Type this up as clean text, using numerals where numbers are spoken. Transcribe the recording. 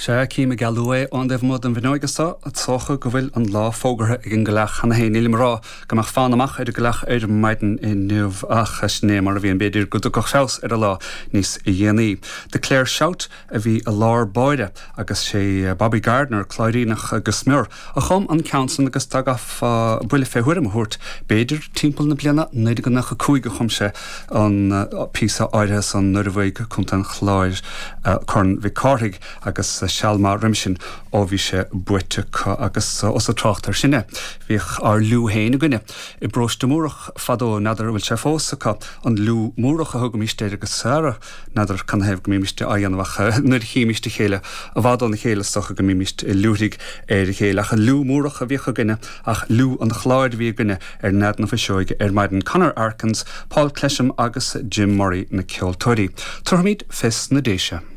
Se cíime galúé an bh mud an bhinóigasa a socha go bhfuil an lá fógartha ag an golach chana héin ilim rá goach fánamach ar a golach ar maidin in nuamh achas né mar a bhíon beidir go go seos ar a lá níos i dhéanaí. De Claire Shout a bhí a lár báide agus sé Bobby Gardner chláirínach agus smúr a chum an council agus tagaf buile féhuiir am thuirt beidir timppel na bliana néidir go nach a cúige chumse an písa áirithe an nuirmhaig chunt an chláir chun bhí cárthaigh agus Shalma Rimshin ó bhí sé buite agus os a tráchttar sinne. Bhíoh ar lú héine gine. I brosta múrach fadó nadar bhfuil sé fósacha an lú múrach a thug míiste agus Sara nadar can hebh go míiste aionhacha nuair chiimiiste chéile a bhádal na chéile socha go míiste lúrig ar chéile ach an lú múrach a bhíocha gine ach lú an chláir bhí gine ar nad na fiseoige ar maidin Conor Arkins, Paul Clesham agus Jim Murray na ceoltóirí. Tuairmid fis na déise.